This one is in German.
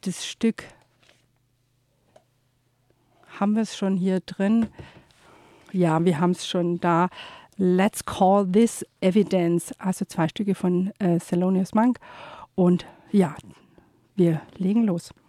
das Stück haben wir es schon hier drin. Ja, wir haben es schon da. Let's Call This Evidence. Also 2 Stücke von Thelonious Monk. Und ja, wir legen los.